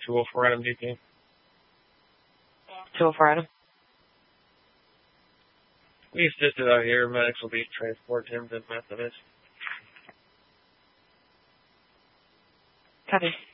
204 Adam DP. 204 Adam. We assisted out here. Medics will be transport him to Methodist. Copy.